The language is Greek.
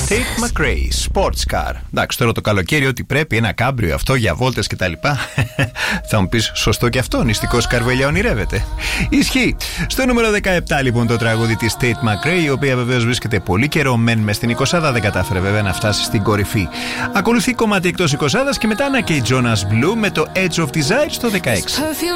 Tate McRae, Sports Car. Εντάξει, τώρα το καλοκαίρι, ότι πρέπει, ένα κάμπριο αυτό για βόλτες κτλ. Θα μου πεις, σωστό και αυτό, νηστικός Καρβέλια ονειρεύεται. Ισχύει. Στο νούμερο 17 λοιπόν το τραγούδι της Tate McRae, η οποία βεβαίως βρίσκεται πολύ καιρό μεν μες στην 20, δεν κατάφερε βέβαια να φτάσει στην κορυφή. Ακολουθεί κομμάτι εκτός 20 και μετά Anna και Jonas Blue με το Edge of Desire στο 16.